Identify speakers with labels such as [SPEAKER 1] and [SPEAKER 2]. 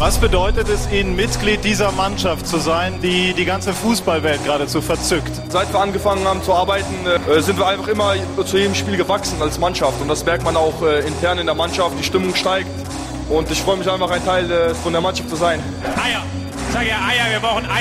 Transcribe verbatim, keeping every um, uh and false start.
[SPEAKER 1] Was bedeutet es Ihnen, Mitglied dieser Mannschaft zu sein, die die ganze Fußballwelt geradezu verzückt?
[SPEAKER 2] Seit wir angefangen haben zu arbeiten, äh, sind wir einfach immer zu jedem Spiel gewachsen als Mannschaft. Und das merkt man auch äh, intern in der Mannschaft, die Stimmung steigt. Und ich freue mich einfach, ein Teil äh, von der Mannschaft zu sein.
[SPEAKER 3] Eier, sag ja Eier, wir brauchen Eier.